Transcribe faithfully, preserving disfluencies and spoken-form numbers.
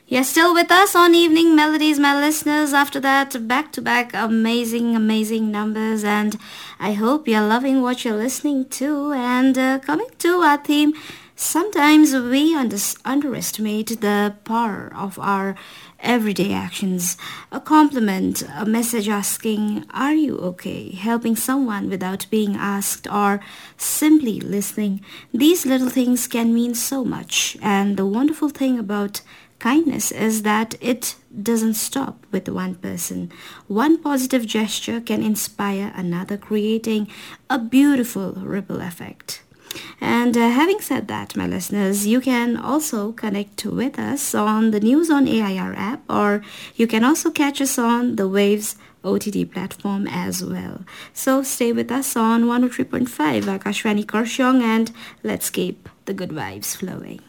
You're still with us on Evening Melodies, my listeners. After that, back-to-back amazing, amazing numbers. And I hope you're loving what you're listening to. And uh, coming to our theme, sometimes we under- underestimate the power of our everyday actions. A compliment, a message asking, are you okay? Helping someone without being asked, or simply listening. These little things can mean so much. And the wonderful thing about kindness is that it doesn't stop with one person. One positive gesture can inspire another, creating a beautiful ripple effect. And uh, having said that, my listeners, you can also connect with us on the News on A I R app, or you can also catch us on the Waves O T T platform as well. So stay with us on one oh three point five Akashvani Korshong, and let's keep the good vibes flowing.